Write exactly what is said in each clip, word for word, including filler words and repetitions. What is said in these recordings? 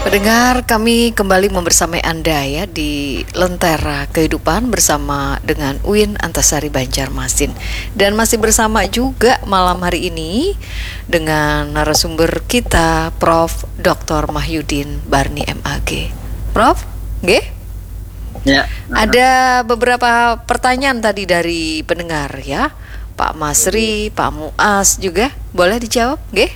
Pendengar, kami kembali membersamai Anda ya di Lentera Kehidupan bersama dengan Uin Antasari Banjarmasin. Dan masih bersama juga malam hari ini dengan narasumber kita Prof Doktor Mahyudin Barni M A G. Prof, nggih? Ya. Ada beberapa pertanyaan tadi dari pendengar ya. Pak Masri, Pak Muas juga boleh dijawab, nggih?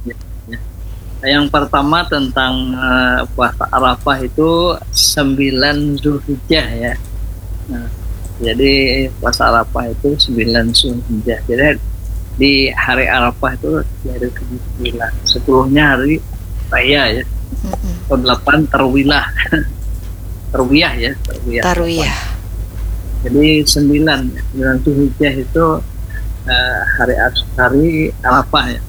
Yang pertama tentang uh, puasa Arafah itu sembilan Zulhijjah ya. Nah, jadi puasa Arafah itu sembilan Zulhijjah. Jadi di hari Arafah itu hari ke sembilan. Sepuluhnya hari raya ya. Ke delapan terwilah. Terwiyah ya, terwiyah. Tarwiyah. Jadi sembilan, sembilan Zulhijjah itu uh, hari hari Arafah ya.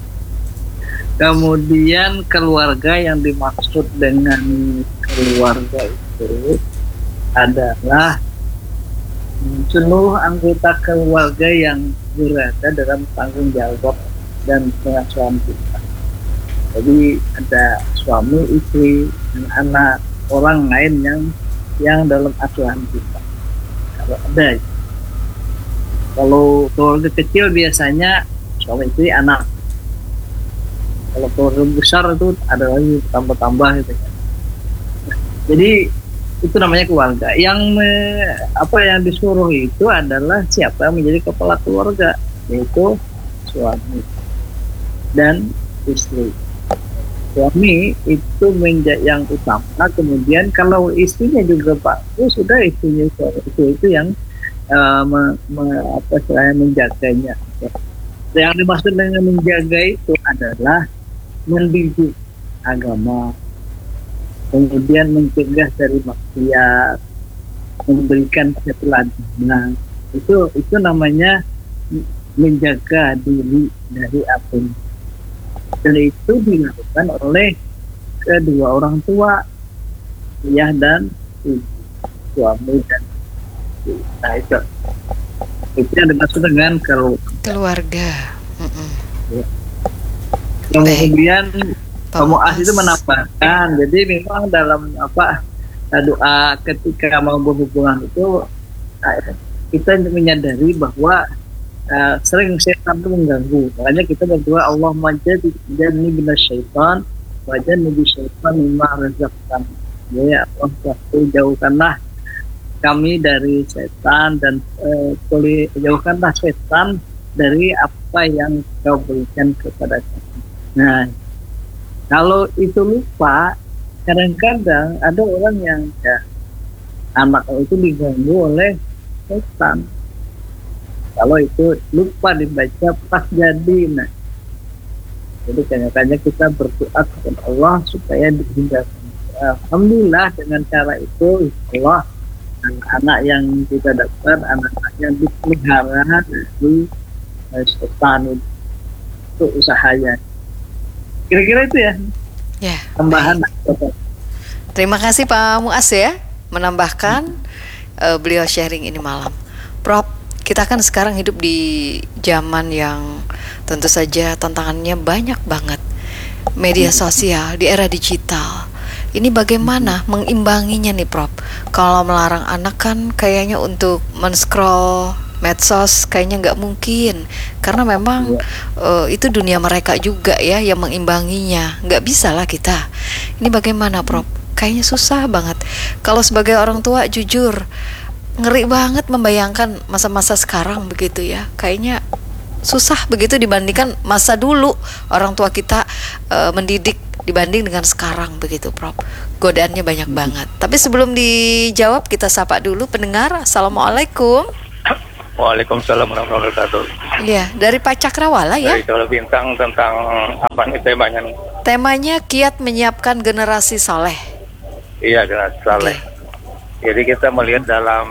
Kemudian keluarga yang dimaksud dengan keluarga itu adalah seluruh anggota keluarga yang berada dalam tanggung jawab dan pengasuhan kita. Jadi ada suami, istri, dan anak, orang lain yang yang dalam asuhan kita. Kalau ada, kalau keluarga kecil biasanya suami, istri, anak. Kalau keluarga besar itu ada lagi tambah-tambah gitu. Jadi itu namanya keluarga. Yang me, apa yang disuruh itu adalah siapa yang menjadi kepala keluarga, yaitu suami dan istri. Suami itu menjadi yang utama. Kemudian kalau istrinya juga bagus, sudah istrinya itu itu yang uh, me, me, apa saya menjaganya. Yang dimaksud dengan menjaga itu adalah mendidik agama, kemudian mencegah dari maksiat, memberikan keteladanan. Itu itu namanya menjaga diri dari apa. Dan itu dilakukan oleh kedua orang tua, ayah dan ibu, suami dan ibu. Nah itu itu yang dimaksud dengan keluarga. Mm-mm. Ya. Kemudian Pak Muas itu menambahkan, jadi memang dalam apa doa ketika mau berhubungan itu kita menyadari bahwa uh, sering setan itu mengganggu. Makanya kita berdoa Allahumma jadni minasyaitan wa jannibni syaitan mimma razaqtana. Ya Allah, jauhkanlah kami dari setan dan uh, jauhkanlah setan dari apa yang kau berikan kepada kami. Nah, kalau itu lupa, kadang-kadang ada orang yang ya, anak itu diganggu oleh setan. Kalau itu lupa dibaca pas jadi, nah, jadi kadang-kadang kita berdoa kepada Allah supaya dihindarkan. Alhamdulillah dengan cara itu, Allah anak-anak yang kita dapat, anak-anak yang dipelihara dari setan itu usahanya. Kira-kira itu ya. Ya. Tambahan. Terima kasih Pak Muas ya menambahkan uh, beliau sharing ini malam. Prof, kita kan sekarang hidup di zaman yang tentu saja tantangannya banyak banget. Media sosial di era digital. Ini bagaimana mengimbanginya nih Prof? Kalau melarang anak kan kayaknya untuk men-scroll medsos kayaknya nggak mungkin, karena memang ya. uh, itu dunia mereka juga ya yang mengimbanginya. Nggak bisa lah kita. Ini bagaimana Prof? Kayaknya susah banget. Kalau sebagai orang tua jujur ngeri banget membayangkan masa-masa sekarang begitu ya. Kayaknya susah begitu dibandingkan masa dulu orang tua kita uh, mendidik dibanding dengan sekarang begitu Prof. Godaannya banyak hmm. banget. Tapi sebelum dijawab kita sapa dulu pendengar. Assalamualaikum. Waalaikumsalam warahmatullahi wabarakatuh. Iya, dari Pak Cakrawala ya. Dari Jawa Bintang tentang apa nih temanya nih? Temanya kiat menyiapkan generasi saleh. Iya, generasi saleh. Okay. Jadi kita melihat dalam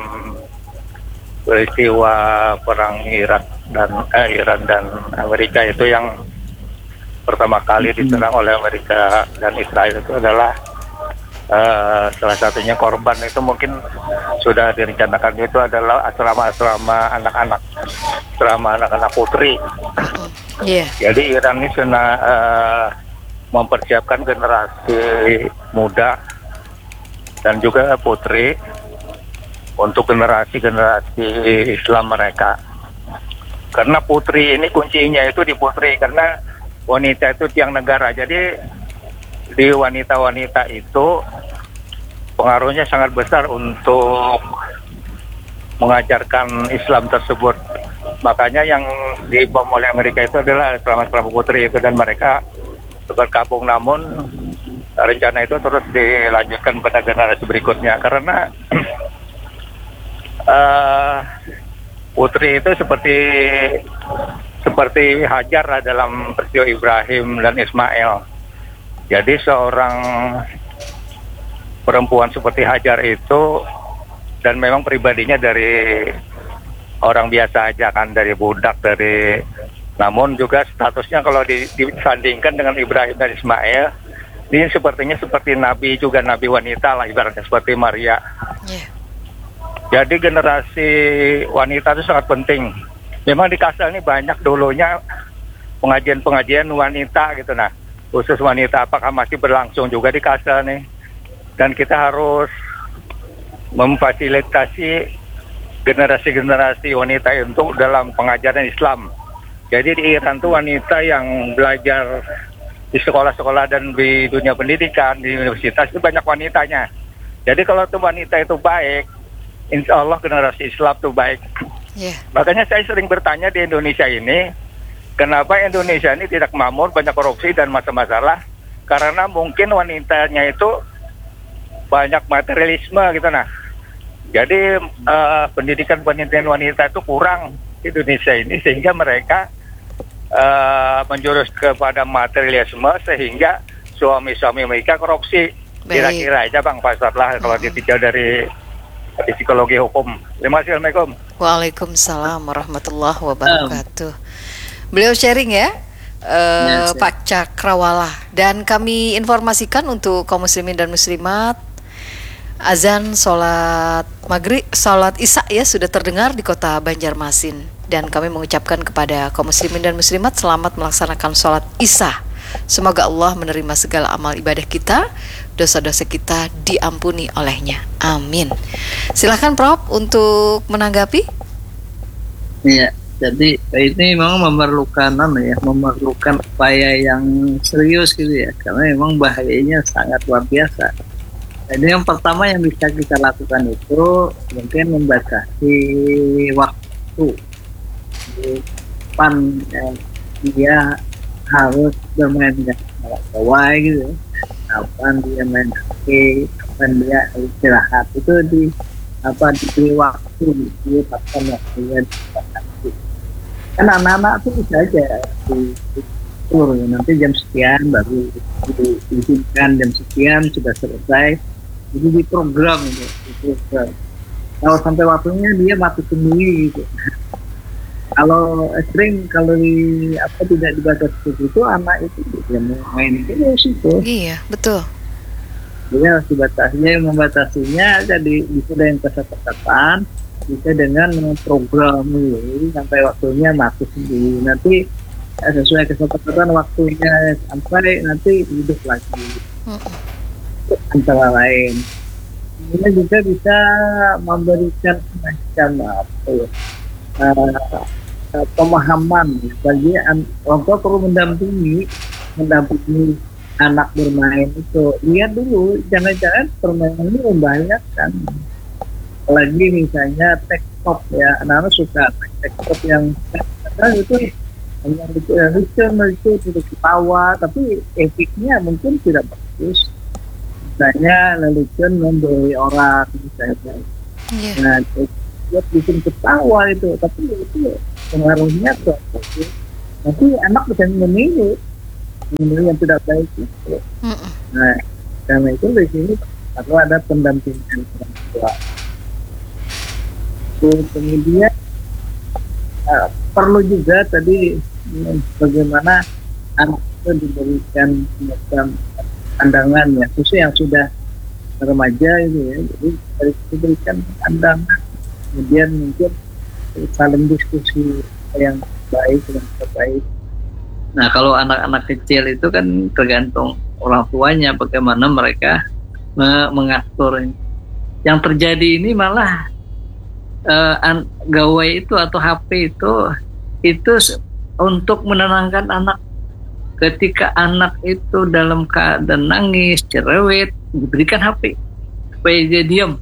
peristiwa perang Irak dan eh, Iran dan Amerika itu yang pertama kali diserang oleh Amerika dan Israel itu adalah Uh, salah satunya korban itu mungkin sudah direncanakan itu adalah asrama-asrama anak-anak, asrama anak-anak putri. Yeah. Jadi Iran ini sudah uh, mempersiapkan generasi muda dan juga putri untuk generasi-generasi Islam mereka. Karena putri ini kuncinya itu di putri, karena wanita itu tiang negara. Jadi di wanita-wanita itu pengaruhnya sangat besar untuk mengajarkan Islam tersebut. Makanya yang dibom oleh Amerika itu adalah Islam-Islam putri itu, dan mereka berkabung, namun rencana itu terus dilanjutkan pada generasi berikutnya karena uh, putri itu seperti seperti Hajar dalam peristiwa Ibrahim dan Ismail. Jadi seorang perempuan seperti Hajar itu, dan memang pribadinya dari orang biasa aja kan, dari budak, dari namun juga statusnya kalau di, disandingkan dengan Ibrahim dan Ismail, ini sepertinya seperti nabi juga, nabi wanita lah ibaratnya, seperti Maria. Yeah. Jadi generasi wanita itu sangat penting. Memang di Kalsel ini banyak dulunya pengajian-pengajian wanita gitu, nah khusus wanita, apakah masih berlangsung juga di Kalsel nih? Dan kita harus memfasilitasi generasi-generasi wanita untuk dalam pengajaran Islam. Jadi di Iran tuh wanita yang belajar di sekolah-sekolah dan di dunia pendidikan, di universitas itu banyak wanitanya. Jadi kalau tuh wanita itu baik, insya Allah generasi Islam tuh baik. Yeah. Makanya saya sering bertanya di Indonesia ini, kenapa Indonesia ini tidak makmur, banyak korupsi dan masalah-masalah? Karena mungkin wanitanya itu banyak materialisme gitu nah. Jadi uh, pendidikan-pendidikan wanita itu kurang di Indonesia ini, sehingga mereka uh, menjurus kepada materialisme, sehingga suami-suami mereka korupsi. Baik. Kira-kira aja Bang Pasar lah kalau hmm. ditinjau dari psikologi hukum. Terima kasih. Assalamualaikum. Waalaikumsalam warahmatullahi wabarakatuh. Beliau sharing ya, uh, yes, Pak Cakrawala. Dan kami informasikan untuk kaum muslimin dan muslimat, azan sholat maghrib, sholat isya ya sudah terdengar di kota Banjarmasin, dan kami mengucapkan kepada kaum muslimin dan muslimat selamat melaksanakan sholat isya. Semoga Allah menerima segala amal ibadah kita, dosa-dosa kita diampuni olehnya. Amin. Silahkan Prof untuk menanggapi. Iya, jadi ini memang memerlukan apa ya, memerlukan upaya yang serius gitu ya, karena memang bahayanya sangat luar biasa. Jadi yang pertama yang bisa kita lakukan itu mungkin membatasi waktu di depan ya, dia harus bermain dengan gawai gitu, kapan dia main haki, kapan dia istirahat, itu di apa diberi waktu, ditetapkan waktunya. Kan anak-anak itu bisa aja diatur, nanti jam sekian baru diizinkan, jam sekian sudah selesai. Jadi di program itu, di program. Kalau sampai waktunya dia mati sendiri gitu. Kalau sering kalau di, apa tidak dibatasi itu, anak itu dia mau main terus itu. Iya betul. Dia harus dibatasinya, membatasinya jadi bisa dengan kesepakatan, bisa dengan program ini sampai waktunya mati sendiri. Nanti sesuai kesepakatan waktunya sampai nanti hidup lagi. Mm-mm. Antara lain, ini juga bisa memberikan semacam apa ya, uh, uh, pemahaman bagi orang tua perlu mendampingi, mendampingi anak bermain itu. Lihat dulu, jangan-jangan permainan ini membahayakan. Apalagi misalnya tek-top ya, anak-anak suka tek-top yang nah, itu yang lucu-lucu, itu ketawa, tapi efeknya mungkin tidak bagus. Misalnya lelucon membeli orang misalnya, yeah. Nah dia bikin ketawa itu, tapi itu pengaruhnya tuh nanti anak bisa memilih memilih yang tidak baik itu. Mm-mm. Nah karena itu di sini perlu ada pendampingan orang tua. Kemudian uh, perlu juga tadi bagaimana anak itu diberikan semacam pandangan ya, khususnya yang sudah remaja itu ya, jadi harus diberikan pandangan, kemudian mungkin saling diskusi yang baik dan terbaik. Nah, kalau anak-anak kecil itu kan tergantung orang tuanya bagaimana mereka me- mengatur. Yang terjadi ini malah uh, an- gawai itu atau H P itu itu s- untuk menenangkan anak. Ketika anak itu dalam keadaan nangis, cerewet, diberikan H P supaya dia diam.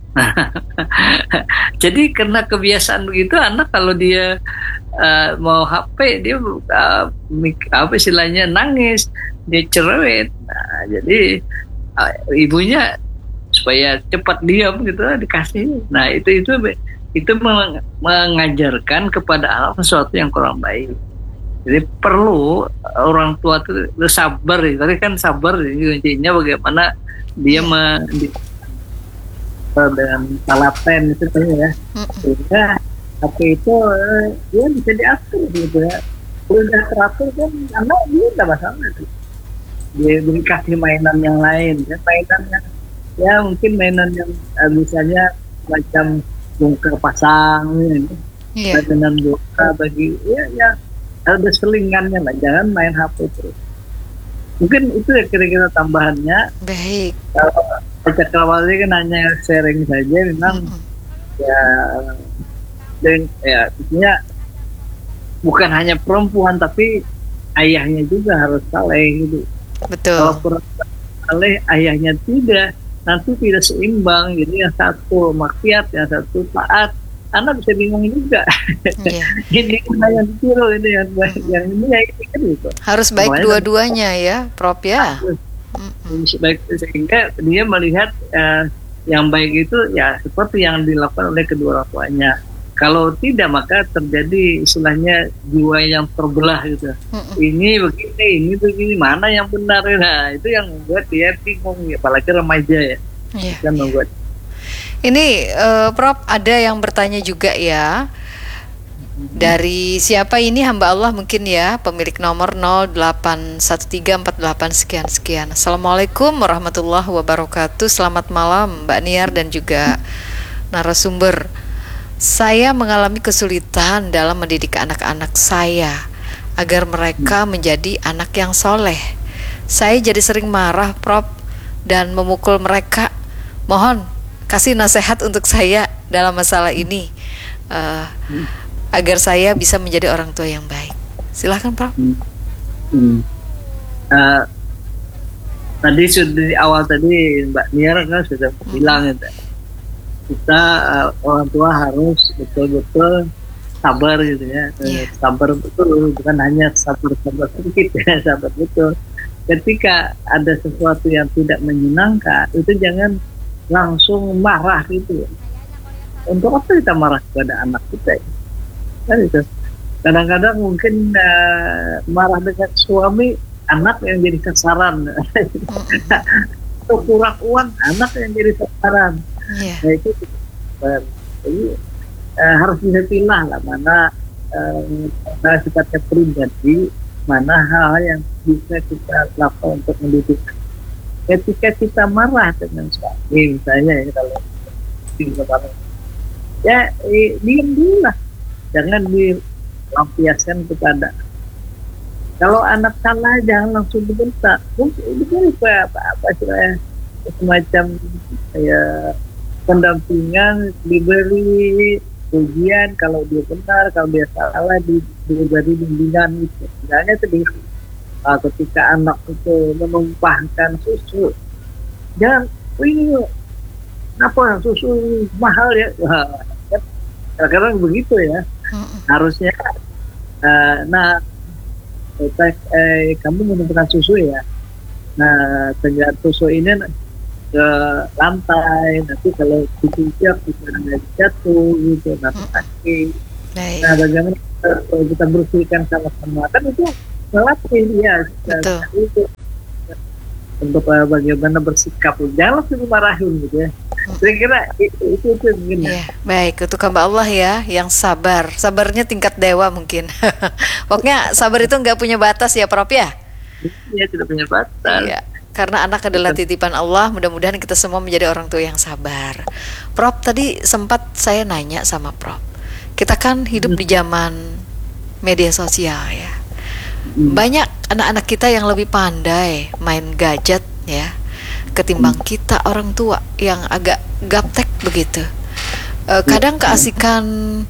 Jadi karena kebiasaan begitu, anak kalau dia uh, mau H P, dia uh, mik- apa istilahnya nangis, dia cerewet. Nah, jadi uh, ibunya supaya cepat diam gitu dikasih. Nah itu itu itu meng- mengajarkan kepada anak sesuatu yang kurang baik. Jadi perlu orang tua itu sabar. Tadi kan sabar intinya bagaimana dia men dengan talaten itu ya, sehingga tapi itu dia bisa diatur gitu ya. Kalau udah teratur kan anak dia tidak masalah tuh. Dia beri kasih mainan yang lain, ya mainan yang ya mungkin mainan yang uh, misalnya macam bongkar pasang, ya, dengan bola bagi ya ya ada selingannya lah, jangan main H P terus. Mungkin itu ya kira-kira tambahannya. Baik. Kalau sejak awalnya kan hanya sharing saja, memang mm-hmm. ya dan ya artinya bukan hanya perempuan tapi ayahnya juga harus saleh gitu. Betul. Kalau perempuan saleh, ayahnya tidak, nanti tidak seimbang. Jadi yang satu maksiat, yang satu taat, anak bisa bingung juga. Yeah. Ini yang ditiru, ini yang baik, yang ini ya ini kan gitu. Harus baik Semuanya dua-duanya ya, Prof ya. Harus, mm-hmm. baik, sehingga dia melihat uh, yang baik itu ya seperti yang dilakukan oleh kedua orang tuanya. Kalau tidak maka terjadi istilahnya jiwa yang terbelah gitu. Mm-hmm. Ini begini, ini begini, mana yang benar? Nah itu yang membuat dia bingung, apalagi remaja ya. Yeah. Kan membuat. Ini uh, Prof ada yang bertanya juga ya. Dari siapa ini hamba Allah mungkin ya, pemilik nomor nol delapan satu tiga empat delapan sekian sekian. Assalamualaikum warahmatullahi wabarakatuh. Selamat malam Mbak Niar dan juga narasumber. Saya mengalami kesulitan dalam mendidik anak-anak saya agar mereka menjadi anak yang soleh. Saya jadi sering marah, Prof, dan memukul mereka. Mohon kasih nasihat untuk saya dalam masalah ini, uh, agar saya bisa menjadi orang tua yang baik. Silahkan, Prof. Hmm. Hmm. Uh, tadi sudah di awal tadi Mbak Niar kan sudah hmm. bilang itu. Kita uh, orang tua harus betul-betul sabar gitu ya, yeah. sabar betul, bukan hanya sabar-sabar sedikit ya, sabar betul. Ketika ada sesuatu yang tidak menyenangkan, itu jangan langsung marah gitu. Untuk apa kita marah kepada anak kita? Kan itu. Kadang-kadang mungkin uh, marah dengan suami, anak yang jadi sasaran. Atau kurang uang, anak yang jadi sasaran. Yeah. Nah, itu jadi uh, harus bisa pilih lah mana uh, sifatnya pribadi, mana hal yang bisa kita lakukan untuk mendidik. Ketika kita marah dengan suami, misalnya ya kalau ya eh, diam dulu lah, jangan dilampiaskan kepada. Kalau anak salah jangan langsung dibentak. Mungkin apa apa apa semacam ya pendampingan, diberi ujian kalau dia benar, kalau dia salah di, diberi bimbingan gitu. Misalnya tadi uh, ketika anak itu menumpahkan susu, jangan, ini kenapa susu mahal ya? Kadang-kadang begitu ya. Harusnya, uh, nah, eh, kamu menumpahkan susu ya. Nah, sehingga susu ini ke lantai, nanti kalau dipijak bisa ada jatuh gitu, nanti sakit. Nah, bagaimana kita, kita bersihkan sama-sama, kan itu melatih ya itu untuk uh, bagaimana bersikap, jangan langsung dimarahin gitu ya. Saya kira itu itu, itu mungkin. Ya, baik, untuk hamba Allah ya yang sabar, sabarnya tingkat dewa mungkin. Pokoknya sabar itu nggak punya batas ya, Prof ya. Iya, tidak punya batas. Iya. Karena anak adalah titipan Allah, mudah-mudahan kita semua menjadi orang tua yang sabar. Prof, tadi sempat saya nanya sama Prof. Kita kan hidup di zaman media sosial ya. Hmm. Banyak anak-anak kita yang lebih pandai main gadget ya ketimbang kita orang tua yang agak gaptek begitu. Eh, kadang keasikan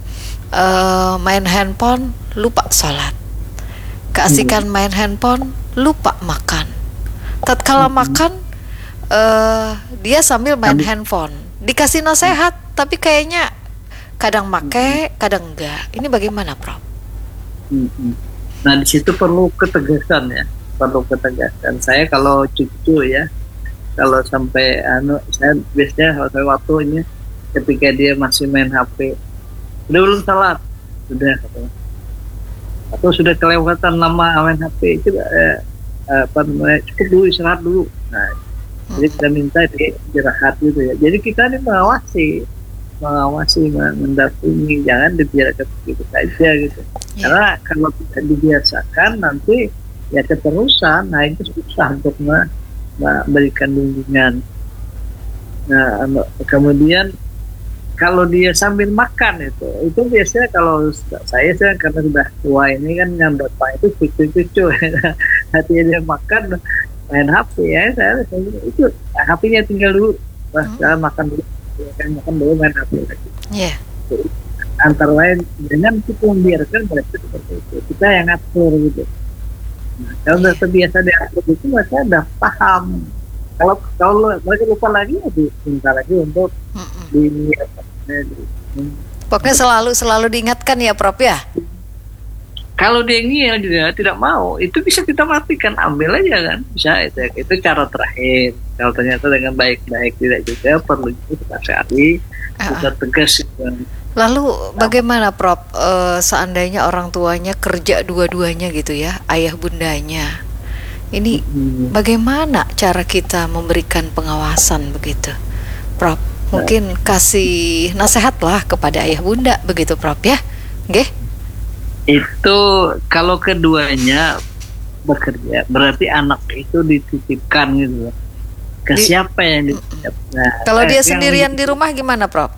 eh, main handphone lupa sholat, keasikan main handphone lupa makan. Tatkala makan eh, dia sambil main handphone, dikasih nasihat tapi kayaknya kadang make, kadang enggak. Ini bagaimana, Prof? Hmm. Nah, di situ perlu ketegasan ya, perlu ketegasan. Saya kalau cucu ya, kalau sampai anu, saya biasanya waktu waktu ini ketika dia masih main H P, udah belum salat, sudah, atau sudah kelewatan lama main H P itu eh, apa namanya, cukup dulu istirahat dulu. Nah, jadi kita minta dia istirahat gitu ya. Jadi kita ini mengawasi, mengawasi, mendampingi, jangan dibiarkan begitu saja gitu. Yeah. Karena kalau tidak dibiasakan nanti ya keterusan, nah itu susah untuk memberikan bimbingan. Nah, kemudian kalau dia sambil makan itu, itu biasanya kalau saya saya karena sudah tua ini kan yang bapak itu cucu-cucu, hati dia makan main H P ya, saya, saya itu H P-nya tinggal dulu, pas hmm. makan dulu, kan makan dulu main H P lagi. Yeah. Antara lain dengan kita membiarkan mereka seperti itu, kita yang atur gitu. Nah, kalau sudah terbiasa diatur itu mereka sudah paham. Kalau kalau mereka lupa lagi, ya minta lagi untuk mm-mm. di, di, pokoknya selalu selalu diingatkan ya, Prof ya. Kalau dia ngiyel juga tidak mau, itu bisa kita matikan, ambil aja kan, bisa itu. Itu cara terakhir. Kalau ternyata dengan baik-baik tidak juga, perlu kita sekali kita tegas. Lalu bagaimana, Prof? E, seandainya orang tuanya kerja dua-duanya gitu ya, ayah bundanya. Ini hmm. bagaimana cara kita memberikan pengawasan begitu, Prof? Mungkin kasih nasihat lah kepada ayah bunda begitu, Prof ya? Nggih? Itu kalau keduanya bekerja, berarti anak itu dititipkan gitu. Ke di, siapa yang dititipkan? Nah, kalau dia sendirian di rumah gimana, Prof?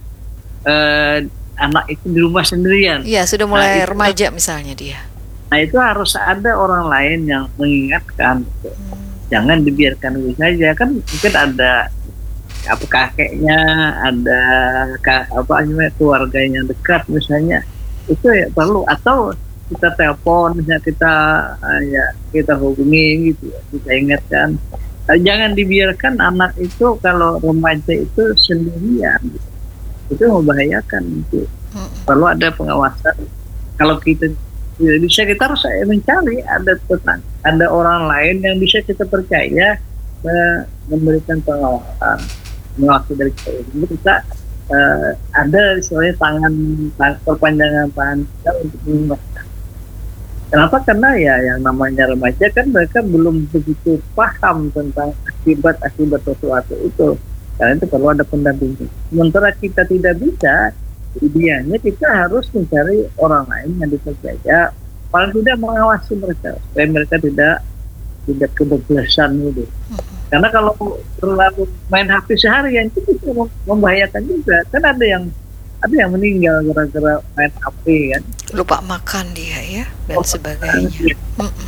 Uh, anak itu di rumah sendirian. Iya, sudah mulai nah, remaja misalnya dia. Nah, itu harus ada orang lain yang mengingatkan. Gitu. Hmm. Jangan dibiarkan begitu saja, kan mungkin ada apa kakeknya, ada apa namanya keluarganya dekat misalnya. Itu ya perlu, atau kita telepon misalnya, kita uh, ya kita hubungi gitu ya, kita ingatkan. Uh, jangan dibiarkan anak itu kalau remaja itu sendirian gitu. Itu membahayakan itu. Hmm. Perlu ada pengawasan. Kalau kita tidak bisa, kita harus mencari ada tetang, ada orang lain yang bisa kita percaya uh, memberikan pengawasan, mengawasi dari kita. Jadi kita uh, ada istilahnya tangan, tangan perpanjangan tangan kita untuk mengingatkan. Kenapa? Karena ya yang namanya remaja kan mereka belum begitu paham tentang akibat-akibat sesuatu itu. Karena itu perlu ada pendamping. Sementara kita tidak bisa, idealnya kita harus mencari orang lain yang dipercaya, paling tidak mengawasi mereka supaya mereka tidak tidak kebablasan gitu. Karena kalau terlalu main H P seharian itu bisa membahayakan juga. Kan ada yang ada yang meninggal gara-gara main H P kan. Lupa makan dia ya dan sebagainya.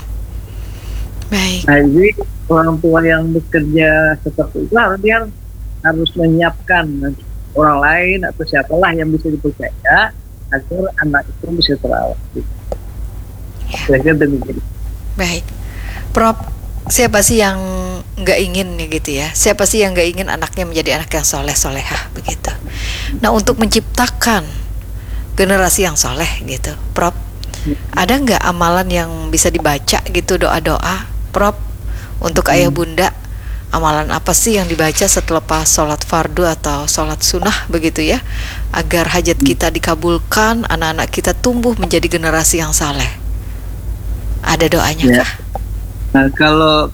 Baik. Nah, jadi orang tua yang bekerja seperti itu harus dia harus menyiapkan orang lain atau siapalah yang bisa dipercaya agar anak itu bisa terawat. Kira-kira demikian. Baik, Prof, siapa sih yang nggak ingin nih gitu ya? Siapa sih yang nggak ingin anaknya menjadi anak yang soleh solehah begitu? Nah, untuk menciptakan generasi yang soleh gitu, Prof, ada nggak amalan yang bisa dibaca gitu, doa-doa, Prof, untuk ayah bunda? Amalan apa sih yang dibaca setelah pas sholat fardu atau sholat sunnah begitu ya, agar hajat kita dikabulkan, anak-anak kita tumbuh menjadi generasi yang saleh? Ada doanya ya. kah? Nah, kalau